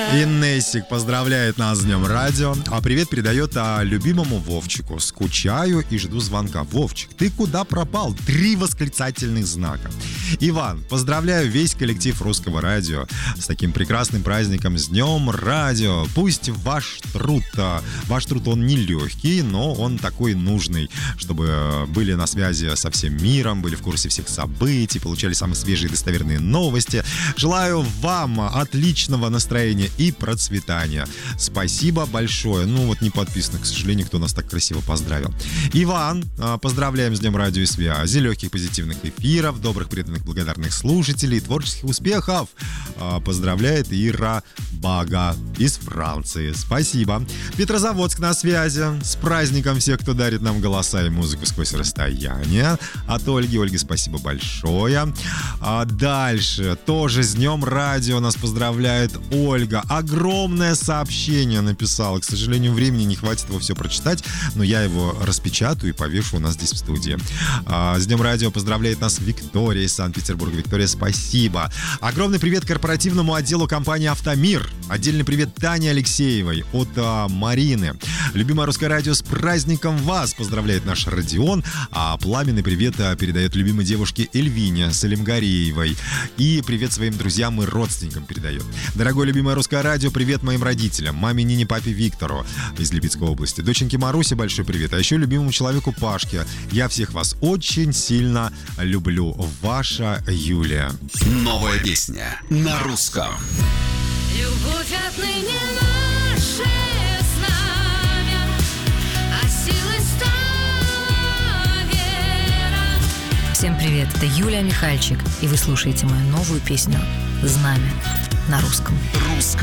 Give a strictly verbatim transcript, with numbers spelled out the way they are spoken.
Инессик поздравляет нас с Днем Радио. А привет передает а, любимому Вовчику. Скучаю и жду звонка. Вовчик, ты куда пропал? Три восклицательных знака. Иван, поздравляю весь коллектив Русского радио с таким прекрасным праздником, с Днем Радио. Пусть ваш труд, а, ваш труд он не легкий, но он такой нужный, чтобы были на связи со всем миром, были в курсе всех событий, получали самые свежие и достоверные новости. Желаю вам отличного настроения и процветания. Спасибо большое. Ну вот не подписано, к сожалению, кто нас так красиво поздравил. Иван, поздравляем с Днем радио и связи, легких позитивных эфиров, добрых, преданных, благодарных слушателей, творческих успехов. Поздравляет Ира Бага из Франции. Спасибо. Петрозаводск на связи. С праздником всех, кто дарит нам голоса и музыку сквозь расстояние. От Ольги. Ольге спасибо большое. А дальше тоже с Днем радио нас поздравляет Ольга. Огромное сообщение написала. К сожалению, времени не хватит его все прочитать, но я его распечатаю и повешу у нас здесь в студии. А, с Днем радио поздравляет нас Виктория из Санкт-Петербурга. Виктория, спасибо. Огромный привет корпоративному отделу компании «Автомир». Отдельный привет Тане Алексеевой от а, Марины. Любимое Русское радио, с праздником вас поздравляет наш Родион. А пламенный привет а, передает любимой девушке Эльвине Салимгареевой. И привет своим друзьям и родственникам передает. Дорогое любимое Русское радио, привет моим родителям, маме Нине, папе Виктору из Липецкой области, доченьке Марусе большой привет, а еще любимому человеку Пашке. Я всех вас очень сильно люблю. Ваша Юлия. Новая песня на русском. Любовь отныне наше знамя, а силой стала вера. Всем привет, это Юлия Михальчик, и вы слушаете мою новую песню «Знамя» на русском. Русское.